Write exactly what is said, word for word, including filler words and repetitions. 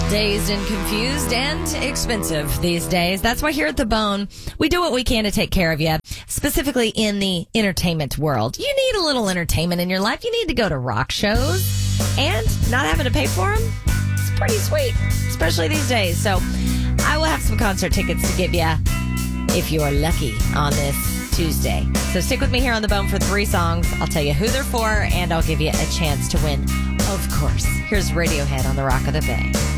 Dazed and confused and expensive these days. That's why here at The Bone, we do what we can to take care of you, specifically in the entertainment world. You need a little entertainment in your life. You need to go to rock shows, and not having to pay for them, it's pretty sweet, especially these days. So I will have some concert tickets to give you if you're lucky on this Tuesday. So stick with me here on The Bone for three songs. I'll tell you who they're for, and I'll give you a chance to win, of course. Here's Radiohead on the Rock of the Bay.